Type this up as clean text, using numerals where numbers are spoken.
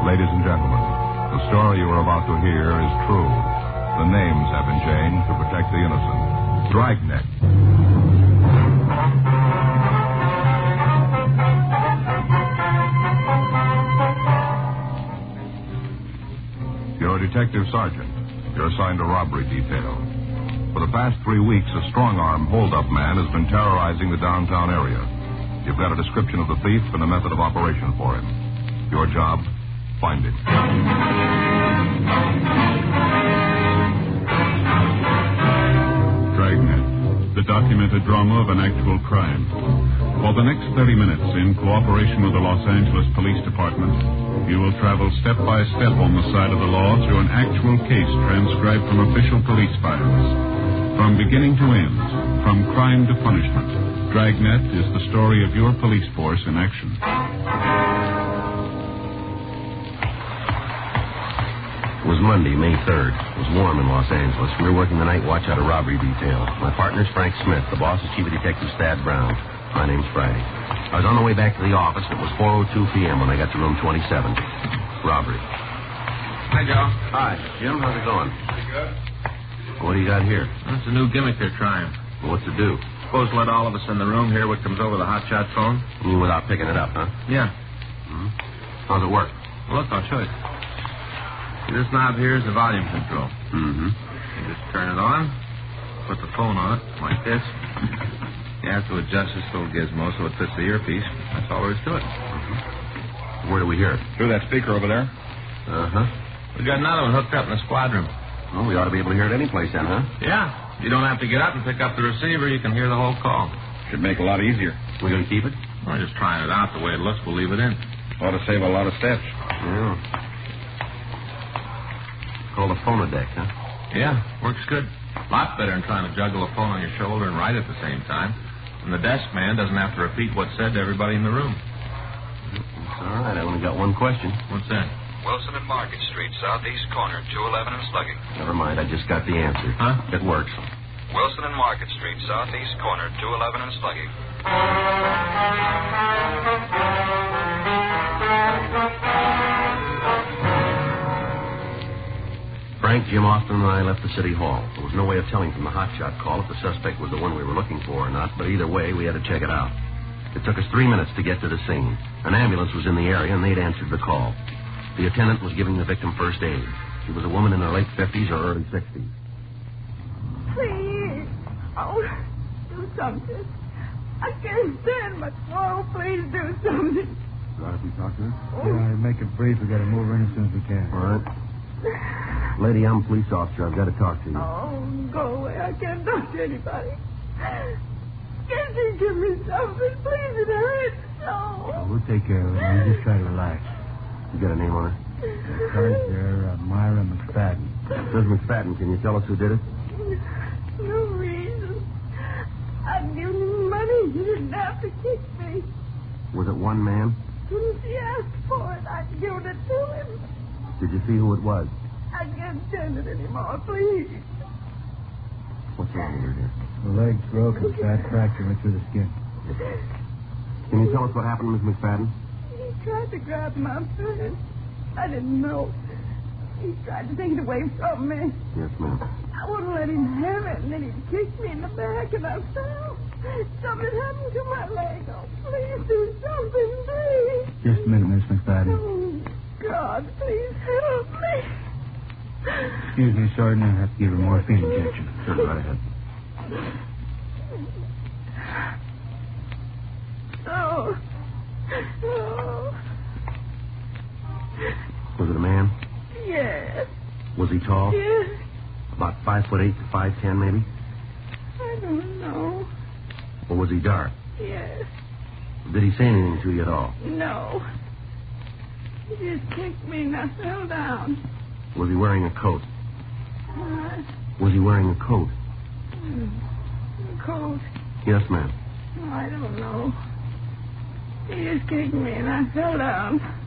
Ladies and gentlemen, the story you are about to hear is true. The names have been changed to protect the innocent. Dragnet. You're a detective sergeant. You're assigned a robbery detail. For the past 3 weeks, a strong-arm hold-up man has been terrorizing the downtown area. You've got a description of the thief and a method of operation for him. Your job, find him. Dragnet, the documented drama of an actual crime. For the next 30 minutes, in cooperation with the Los Angeles Police Department, you will travel step by step on the side of the law through an actual case transcribed from official police files. From beginning to end, from crime to punishment, Dragnet is the story of your police force in action. It was Monday, May 3rd. It was warm in Los Angeles. We were working the night watch out of robbery detail. My partner's Frank Smith. The boss is Chief of Detectives Thad Brown. My name's Friday. I was on the way back to the office, and it was 4:02 p.m. when I got to room 27. Robbery. Hi, Joe. Hi, Jim. How's it going? Pretty good. What do you got here? That's a new gimmick they're trying. Well, what's it do? Suppose let all of us in the room hear what comes over the hotshot phone? You mean without picking it up, huh? Yeah. Hmm? How's it work? Well, look, I'll show you. This knob here is the volume control. Mm-hmm. You just turn it on, put the phone on it, like this. You have to adjust this little gizmo so it fits the earpiece. That's all there is to it. Mm-hmm. Where do we hear it? Through that speaker over there. Uh-huh. We got another one hooked up in the squad room. Well, we ought to be able to hear it any place then, huh? Yeah. You don't have to get up and pick up the receiver. You can hear the whole call. Should make a lot easier. We going to keep it? We're just trying it out the way it looks. We'll leave it in. Ought to save a lot of steps. Yeah. Called a phonodeck, huh? Yeah, works good. Lots better than trying to juggle a phone on your shoulder and write at the same time. And the desk man doesn't have to repeat what's said to everybody in the room. That's all right. I only got one question. What's that? Wilson and Market Street, southeast corner, 211 and Slugging. Never mind. I just got the answer. Huh? It works. Wilson and Market Street, southeast corner, 211 and Slugging. Frank, Jim Austin, and I left the city hall. There was no way of telling from the hotshot call if the suspect was the one we were looking for or not, but either way, we had to check it out. It took us 3 minutes to get to the scene. An ambulance was in the area, and they'd answered the call. The attendant was giving the victim first aid. She was a woman in her late 50s or early 60s. Please. Oh, do something. I can't stand much more. Please do something. Right, if we talk to her? Yeah, make it brief. We got to move her in as soon as we can. All right. Lady, I'm a police officer. I've got to talk to you. Oh, go away. I can't talk to anybody. Can't you give me something? Please, it hurts so. Oh, we'll take care of her. You just try to relax. You got a name on her? Sarge, there, Myra McFadden. Miss McFadden, can you tell us who did it? No reason. I'd given him money. He didn't have to kick me. Was it one man? Since he asked for it, I'd given it to him. Did you see who it was? I can't stand it anymore, please. What's wrong with her here? The leg's broken, bad fracture right through the skin. Can you tell us what happened, Miss McFadden? He tried to grab my purse. I didn't know. He tried to take it away from me. Yes, ma'am. I wouldn't let him have it, and then he kicked me in the back, and I fell. Something happened to my leg. Oh, please do something, please. Just a minute, Miss McFadden. Oh, God, please help me. Excuse me, Sergeant. I have to give her morphine injection. Sure, right ahead. Oh. Oh. Was it a man? Yes. Was he tall? Yes. About 5'8" to 5'10", maybe? I don't know. Or was he dark? Yes. Did he say anything to you at all? No. He just kicked me and I fell down. Was he wearing a coat? What? Was he wearing a coat? Coat? Yes, ma'am. Oh, I don't know. He just kicked me and I fell down.